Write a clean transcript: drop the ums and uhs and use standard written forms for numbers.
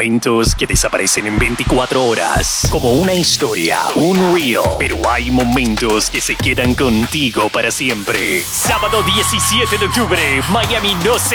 momentos que desaparecen en 24 horas. Como una historia, un reel. Pero hay momentos que se quedan contigo para siempre. Sábado 17 de octubre, Miami no se